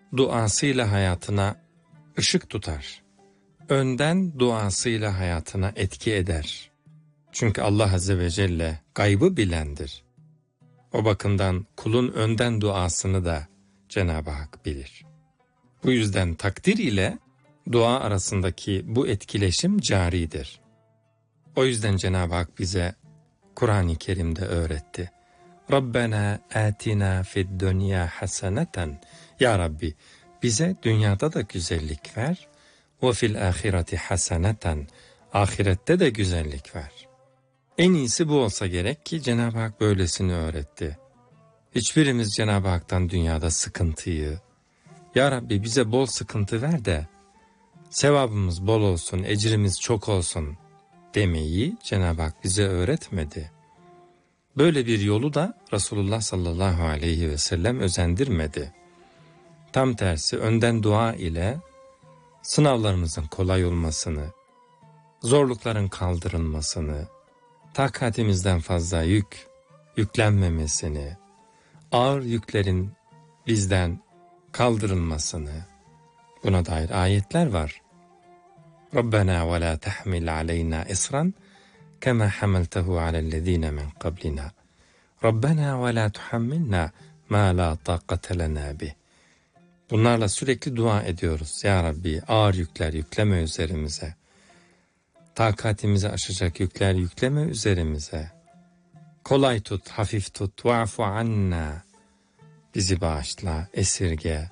duasıyla hayatına ışık tutar. Önden duasıyla hayatına etki eder. Çünkü Allah Azze ve Celle gaybı bilendir. O bakımdan kulun önden duasını da Cenab-ı Hak bilir. Bu yüzden takdir ile dua arasındaki bu etkileşim caridir. O yüzden Cenab-ı Hak bize Kur'an-ı Kerim'de öğretti. Rabbena atina fid dunya haseneten. Ya Rabbi, bize dünyada da güzellik ver. Ve fil ahireti haseneten. Ahirette de güzellik ver. En iyisi bu olsa gerek ki Cenab-ı Hak böylesini öğretti. Hiçbirimiz Cenab-ı Hak'tan dünyada sıkıntıyı, Ya Rabbi bize bol sıkıntı ver de sevabımız bol olsun, ecrimiz çok olsun demeyi Cenab-ı Hak bize öğretmedi. Böyle bir yolu da Resulullah sallallahu aleyhi ve sellem özendirmedi. Tam tersi önden dua ile sınavlarımızın kolay olmasını, zorlukların kaldırılmasını, takatimizden fazla yüklenmemesini, ağır yüklerin bizden kaldırılmasını, buna dair ayetler var. Rabbena ve la tahmil aleyna isran kema hamaltehu alellezine min qablina. Rabbena ve la tuhammilna ma la taqate lena bih. Bunlarla sürekli dua ediyoruz. Ya Rabbi ağır yükler yükleme üzerimize. Takatimizi aşacak yükler yükleme üzerimize. Kolay tut, hafif tut. Va'fu anna. Bizi bağışla, esirge.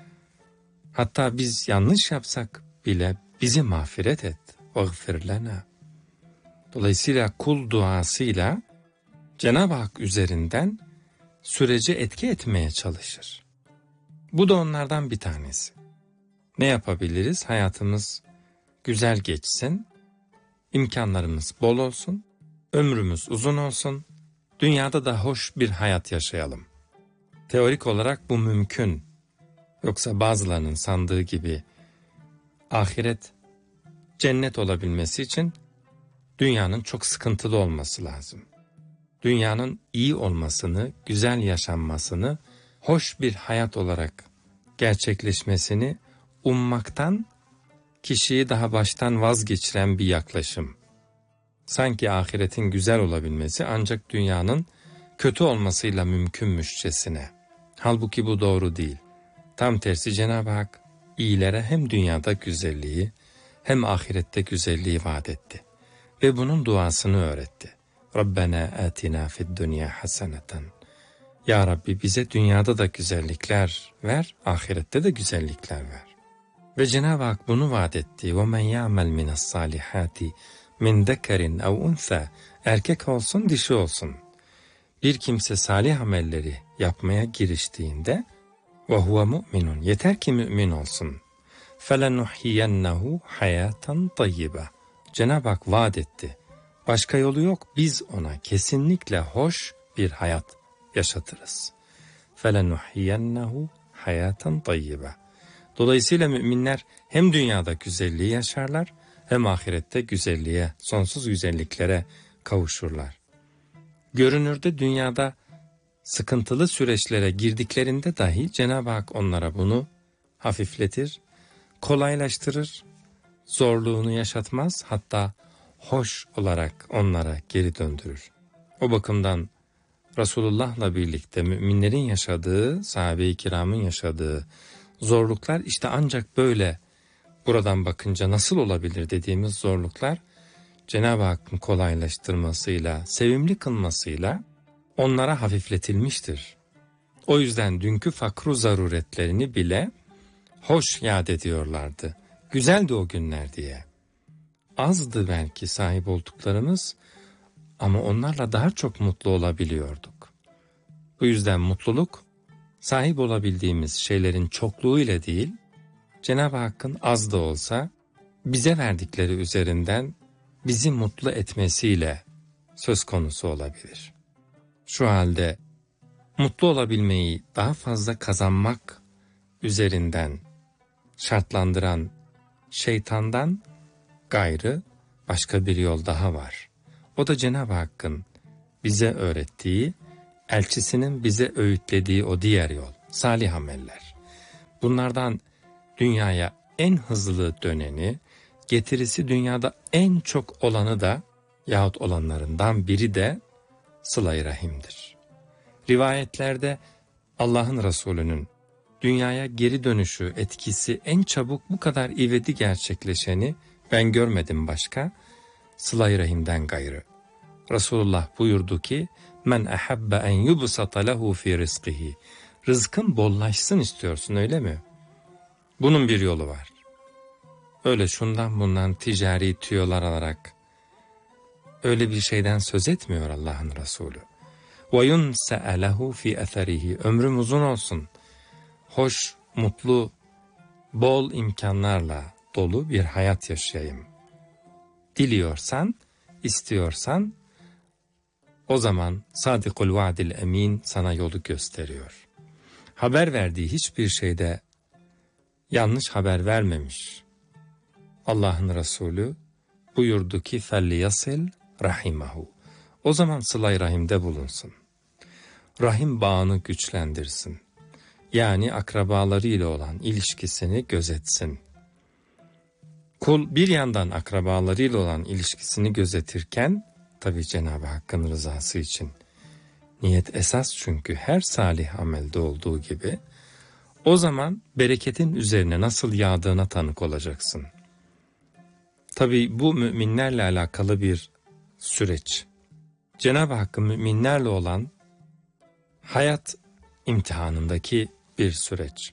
Hatta biz yanlış yapsak bile bizi mağfiret et. Vagfir lena. Dolayısıyla kul duasıyla Cenab-ı Hak üzerinden sürece etki etmeye çalışır. Bu da onlardan bir tanesi. Ne yapabiliriz? Hayatımız güzel geçsin, imkanlarımız bol olsun, ömrümüz uzun olsun, dünyada da hoş bir hayat yaşayalım. Teorik olarak bu mümkün. Yoksa bazılarının sandığı gibi ahiret cennet olabilmesi için dünyanın çok sıkıntılı olması lazım. Dünyanın iyi olmasını, güzel yaşanmasını, hoş bir hayat olarak gerçekleşmesini ummaktan kişiyi daha baştan vazgeçiren bir yaklaşım. Sanki ahiretin güzel olabilmesi ancak dünyanın kötü olmasıyla mümkünmüşçesine. Halbuki bu doğru değil. Tam tersi Cenab-ı Hak iyilere hem dünyada güzelliği hem ahirette güzelliği vaat etti. Ve bunun duasını öğretti. Rabbena atina fid dunya haseneten. Ya Rabbi bize dünyada da güzellikler ver, ahirette de güzellikler ver. Ve Cenab-ı Hak bunu vaat etti. وَمَنْ يَعْمَلْ مِنَ الصَّالِحَاتِ مِنْ ذَكَرٍ اَوْ اُنْثَى. Erkek olsun, dişi olsun. Bir kimse salih amelleri yapmaya giriştiğinde وَهُوَ مُؤْمِنٌ. Yeter ki mümin olsun. فَلَنُحْيَنَّهُ حَيَاتًا طَيِّبًا. Cenab-ı Hak vaat etti. Başka yolu yok. Biz ona kesinlikle hoş bir hayat yaşatırız. فَلَنُحْيَنَّهُ حَيَاتًا طَيِّبًا. Dolayısıyla müminler hem dünyada güzelliği yaşarlar hem ahirette güzelliğe, sonsuz güzelliklere kavuşurlar. Görünürde dünyada sıkıntılı süreçlere girdiklerinde dahi Cenab-ı Hak onlara bunu hafifletir, kolaylaştırır, zorluğunu yaşatmaz, hatta hoş olarak onlara geri döndürür. O bakımdan Resulullah'la birlikte müminlerin yaşadığı, sahabe-i kiramın yaşadığı zorluklar işte ancak böyle buradan bakınca nasıl olabilir dediğimiz zorluklar Cenab-ı Hakk'ın kolaylaştırmasıyla, sevimli kılmasıyla onlara hafifletilmiştir. O yüzden dünkü fakru zaruretlerini bile hoş yad ediyorlardı. Güzeldi o günler diye. Azdı belki sahip olduklarımız ama onlarla daha çok mutlu olabiliyorduk. Bu yüzden mutluluk sahip olabildiğimiz şeylerin çokluğu ile değil, Cenab-ı Hakk'ın az da olsa bize verdikleri üzerinden bizi mutlu etmesiyle söz konusu olabilir. Şu halde mutlu olabilmeyi daha fazla kazanmak üzerinden şartlandıran şeytandan gayrı başka bir yol daha var. O da Cenab-ı Hakk'ın bize öğrettiği, elçisinin bize öğütlediği o diğer yol, salih ameller. Bunlardan dünyaya en hızlı döneni, getirisi dünyada en çok olanı da yahut olanlarından biri de sıla-i rahimdir. Rivayetlerde Allah'ın Resulü'nün dünyaya geri dönüşü, etkisi en çabuk bu kadar ivedi gerçekleşeni ben görmedim başka, sıla-i rahimden gayrı. Resulullah buyurdu ki, men ahabbe en yubsata lehu fi rizkihi. Rızkın bollaşsın istiyorsun, öyle mi? Bunun bir yolu var. Öyle şundan bundan ticari tüyolar alarak öyle bir şeyden söz etmiyor Allah'ın Resulü. وَيُنْسَأَ لَهُ فِي اَثَرِهِ. Ömrüm uzun olsun. Hoş, mutlu, bol imkanlarla dolu bir hayat yaşayayım. Diliyorsan, istiyorsan, o zaman Sadikul Vaadil Emin sana yolu gösteriyor. Haber verdiği hiçbir şeyde yanlış haber vermemiş. Allah'ın Resulü buyurdu ki فَلْيَصِلْ rahimahu. O zaman sıla-i rahimde bulunsun. Rahim bağını güçlendirsin. Yani akrabalarıyla olan ilişkisini gözetsin. Kul bir yandan akrabalarıyla olan ilişkisini gözetirken, tabi Cenab-ı Hakk'ın rızası için, niyet esas çünkü her salih amelde olduğu gibi, o zaman bereketin üzerine nasıl yağdığına tanık olacaksın. Tabi bu müminlerle alakalı bir süreç. Cenab-ı Hakk'ın müminlerle olan hayat imtihanındaki bir süreç.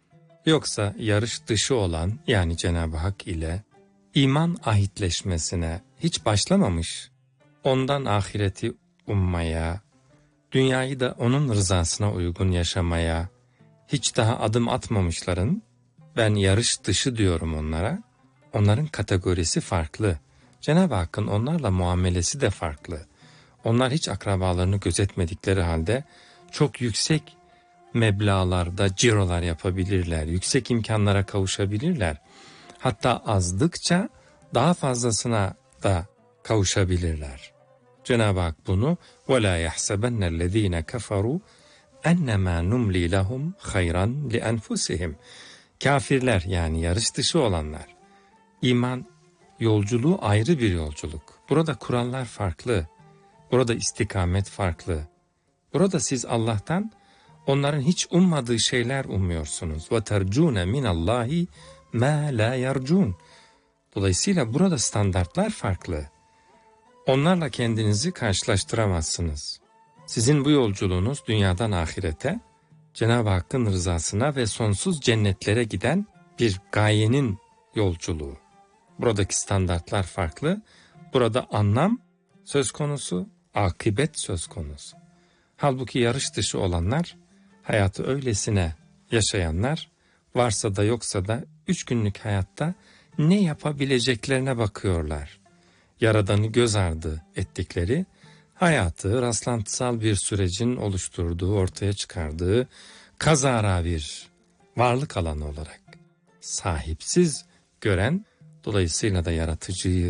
Yoksa yarış dışı olan, yani Cenab-ı Hak ile iman ahitleşmesine hiç başlamamış, ondan ahireti ummaya, dünyayı da onun rızasına uygun yaşamaya hiç daha adım atmamışların, ben yarış dışı diyorum onlara, onların kategorisi farklı. Cenab-ı Hakk'ın onlarla muamelesi de farklı. Onlar hiç akrabalarını gözetmedikleri halde çok yüksek meblağlarda cirolar yapabilirler, yüksek imkanlara kavuşabilirler. Hatta azdıkça daha fazlasına da kavuşabilirler. Cenab-ı Hak bunu وَلَا يَحْسَبَنَّ الَّذ۪ينَ كَفَرُوا اَنَّمَا نُمْلِي لَهُمْ خَيْرًا لِأَنْفُسِهِمْ. Kafirler, yani yarış dışı olanlar. İman yolculuğu ayrı bir yolculuk. Burada kurallar farklı. Burada istikamet farklı. Burada siz Allah'tan onların hiç ummadığı şeyler umuyorsunuz. وَتَرْجُونَ مِنَ اللّٰهِ مَا لَا يَرْجُونَ. Dolayısıyla burada standartlar farklı. Onlarla kendinizi karşılaştıramazsınız. Sizin bu yolculuğunuz dünyadan ahirete, Cenab-ı Hakk'ın rızasına ve sonsuz cennetlere giden bir gayenin yolculuğu. Buradaki standartlar farklı. Burada anlam söz konusu, akıbet söz konusu. Halbuki yarış dışı olanlar, hayatı öylesine yaşayanlar, varsa da yoksa da 3 günlük hayatta ne yapabileceklerine bakıyorlar. Yaradanı göz ardı ettikleri, hayatı rastlantısal bir sürecin oluşturduğu, ortaya çıkardığı kazara bir varlık alanı olarak sahipsiz gören, dolayısıyla da yaratıcıyı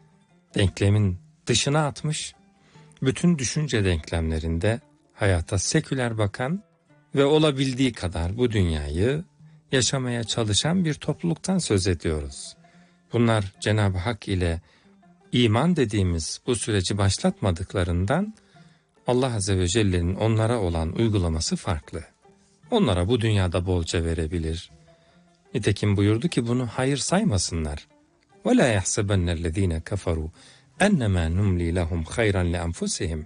denklemin dışına atmış, bütün düşünce denklemlerinde hayata seküler bakan ve olabildiği kadar bu dünyayı yaşamaya çalışan bir topluluktan söz ediyoruz. Bunlar Cenab-ı Hak ile iman dediğimiz bu süreci başlatmadıklarından Allah Azze ve Celle'nin onlara olan uygulaması farklı. Onlara bu dünyada bolca verebilir. Nitekim buyurdu ki bunu hayır saymasınlar. وَلَا يَحْسَبَنَّ الَّذ۪ينَ كَفَرُوا اَنَّمَا نُمْلِي لَهُمْ خَيْرًا لِأَنْفُسِهِمْ.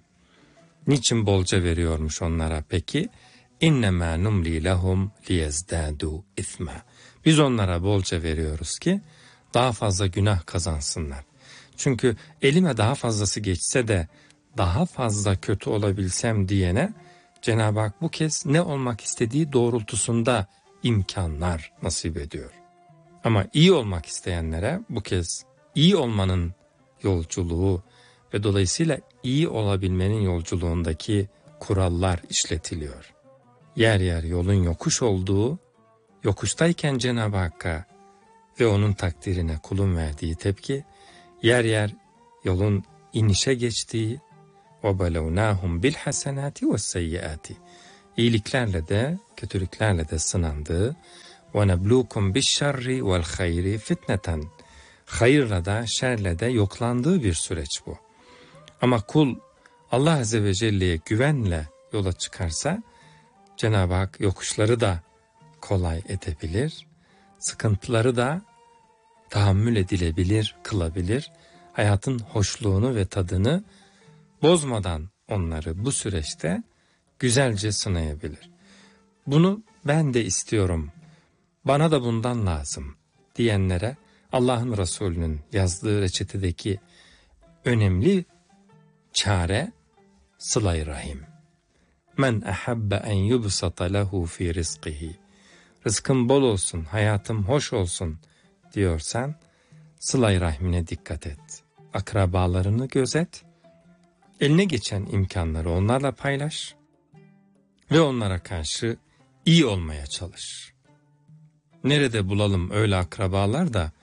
Niçin bolca veriyormuş onlara peki? اِنَّمَا نُمْلِي لَهُمْ لِيَزْدَادُوا اِثْمًا. Biz onlara bolca veriyoruz ki daha fazla günah kazansınlar. Çünkü elime daha fazlası geçse de daha fazla kötü olabilsem diyene Cenab-ı Hak bu kez ne olmak istediği doğrultusunda imkanlar nasip ediyor. Ama iyi olmak isteyenlere bu kez iyi olmanın yolculuğu ve dolayısıyla iyi olabilmenin yolculuğundaki kurallar işletiliyor. Yer yer yolun yokuş olduğu, yokuştayken Cenab-ı Hakk'a ve onun takdirine kulun verdiği tepki, yer yer yolun inişe geçtiği, وَبَلَوْنَاهُمْ بِالْحَسَنَاتِ وَالسَّيِّئَاتِ. iyiliklerle de kötülüklerle de sınandığı وَنَبْلُوكُمْ بِالشَّرِّ وَالْخَيْرِ fitneten, hayırla da şerle de yoklandığı bir süreç bu. Ama kul Allah Azze ve Celle'ye güvenle yola çıkarsa Cenab-ı Hak yokuşları da kolay edebilir, sıkıntıları da tahammül edilebilir, kılabilir, hayatın hoşluğunu ve tadını bozmadan onları bu süreçte güzelce sınayabilir. Bunu ben de istiyorum, bana da bundan lazım diyenlere Allah'ın Resulü'nün yazdığı reçetedeki önemli çare sıla-i rahim. Men ahabbe en yubsata lehu fi rizqihi. Rızkım bol olsun, hayatım hoş olsun diyorsan sıla-i rahmine dikkat et. Akrabalarını gözet, eline geçen imkanları onlarla paylaş ve onlara karşı iyi olmaya çalış. Nerede bulalım öyle akrabalar da